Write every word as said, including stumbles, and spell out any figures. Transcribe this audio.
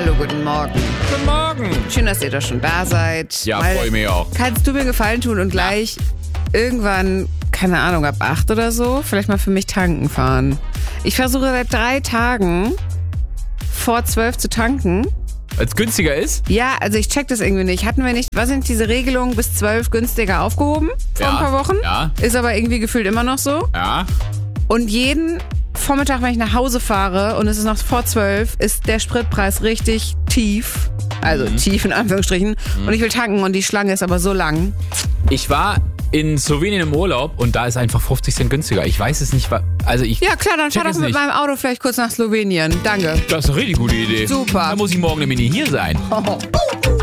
Hallo, guten Morgen. Guten Morgen. Schön, dass ihr da schon da seid. Ja, freue mich auch. Kannst du mir Gefallen tun und gleich irgendwann, keine Ahnung, ab acht oder so, vielleicht mal für mich tanken fahren? Ich versuche seit drei Tagen vor zwölf zu tanken. Weil es günstiger ist? Ja, also ich check das irgendwie nicht. Hatten wir nicht, was sind diese Regelungen bis zwölf günstiger aufgehoben vor Ja, ein paar Wochen? ja. Ist aber irgendwie gefühlt immer noch so. Ja. Und jeden Vormittag, wenn ich nach Hause fahre und es ist noch vor zwölf, ist der Spritpreis richtig tief. Also Mhm. tief in Anführungsstrichen. Mhm. Und ich will tanken und die Schlange ist aber so lang. Ich war in Slowenien im Urlaub und da ist einfach fünfzig Cent günstiger. Ich weiß es nicht, wa- also ich... Ja klar, dann fahr check doch es mit nicht. meinem Auto vielleicht kurz nach Slowenien. Danke. Das ist eine richtig gute Idee. Super. Da muss ich morgen nämlich nicht hier sein.